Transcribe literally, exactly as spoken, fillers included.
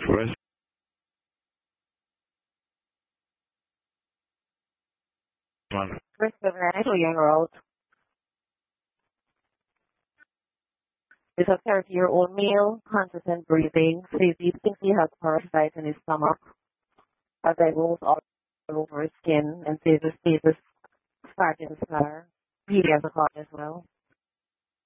First one. First of all, two-year-old is a thirty-year-old male, consistent breathing, says he thinks he has parasites in his stomach as they rolls all over his skin and says his face is starting to scar. He has a cause as well.